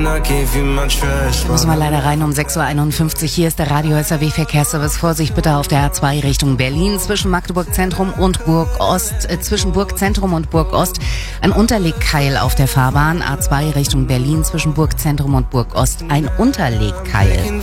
Muss mal leider rein um 6.51 Uhr. Hier ist der Radio SAW Verkehrsservice. Vorsicht bitte auf der A2 Richtung Berlin zwischen Magdeburg Zentrum und Burgost, zwischen Burgzentrum und Burgost. Ein Unterlegkeil auf der Fahrbahn. A2 Richtung Berlin zwischen Burgzentrum und Burgost. Ein Unterlegkeil.